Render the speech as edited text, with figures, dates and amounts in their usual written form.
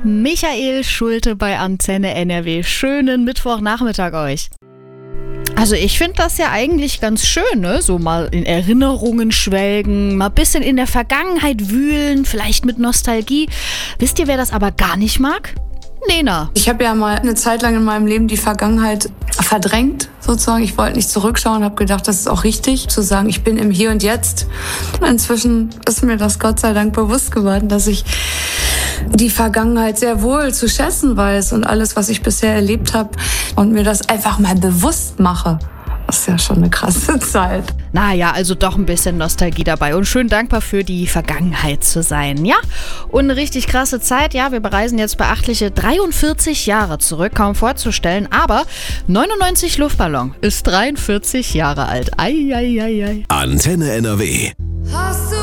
Michael Schulte bei Antenne NRW. Schönen Mittwochnachmittag euch. Also ich finde das ja eigentlich ganz schön, ne? So mal in Erinnerungen schwelgen, mal ein bisschen in der Vergangenheit wühlen, vielleicht mit Nostalgie. Wisst ihr, wer das aber gar nicht mag? Lena. Ich habe ja mal eine Zeit lang in meinem Leben die Vergangenheit verdrängt, sozusagen. Ich wollte nicht zurückschauen, habe gedacht, das ist auch richtig, zu sagen, ich bin im Hier und Jetzt. Inzwischen ist mir das Gott sei Dank bewusst geworden, dass ich die Vergangenheit sehr wohl zu schätzen weiß und alles, was ich bisher erlebt habe und mir das einfach mal bewusst mache. Das ist ja schon eine krasse Zeit. Naja, also doch ein bisschen Nostalgie dabei und schön dankbar für die Vergangenheit zu sein, ja? Und eine richtig krasse Zeit, ja, wir bereisen jetzt beachtliche 43 Jahre zurück, kaum vorzustellen, aber 99 Luftballon ist 43 Jahre alt. Ei, ei, ei, ei. Antenne NRW. Hast du